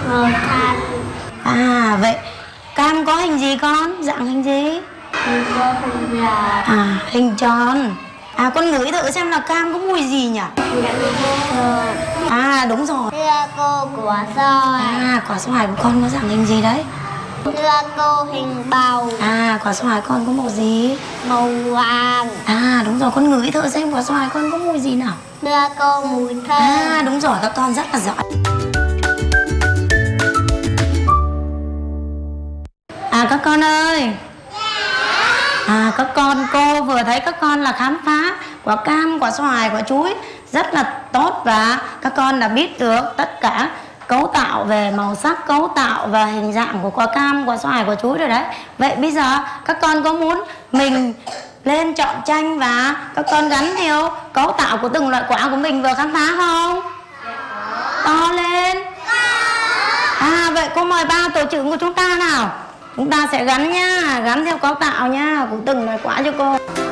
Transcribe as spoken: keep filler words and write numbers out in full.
màu cam. À vậy cam có hình gì con? Dạng hình gì? Hình có hình là À hình tròn. À con ngửi thử xem là cam có mùi gì nhỉ? thơm. À đúng rồi. Thưa cô quả xoài. À quả xoài của con có dạng hình gì đấy? Thưa cô hình bầu. À quả xoài con có màu gì? Màu vàng. À đúng rồi, con ngửi thử xem quả xoài con có mùi gì nào. Thưa cô mùi thơm. À đúng rồi, các con rất là giỏi. À các con ơi. À các con, cô vừa thấy các con là khám phá quả cam, quả xoài, quả chuối rất là tốt, và các con đã biết được tất cả cấu tạo về màu sắc, cấu tạo và hình dạng của quả cam, quả xoài, quả chuối rồi đấy. Vậy bây giờ các con có muốn mình lên chọn tranh và các con gắn theo cấu tạo của từng loại quả của mình vừa khám phá không? To lên. À vậy cô mời ba tổ trưởng của chúng ta nào. Chúng ta sẽ gắn nha, gắn theo cấu tạo nha của từng loại quả cho cô.